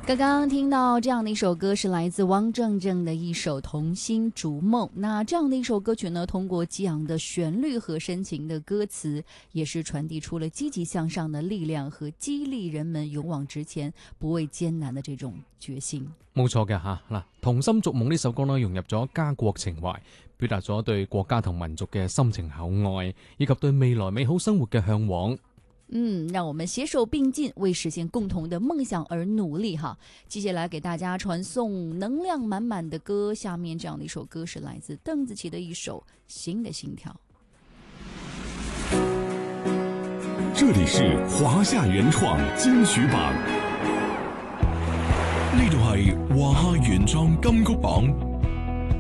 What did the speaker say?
刚刚听到这样的一首歌是来自汪正正的一首《童心逐梦》。那这样的一首歌曲呢，通过激昂的旋律和深情的歌詞，也是傳遞出了積極向上的力量和激勵人們勇往直前、不畏艱難的這種決心。 冇錯嘅吓，嗱，《童心逐夢》呢首歌呢，融入咗家國情懷，表達咗對國家同民族嘅深情厚愛，以及對未來美好生活嘅向往。 讓我們攜手並進，為實現共同的夢想而努力哈。接下來給大家傳送能量滿滿的歌，下面這樣的一首歌是來自鄧紫棋的一首《新的心跳》。 這裡是華夏原創金曲榜，呢度係華夏原創金曲榜。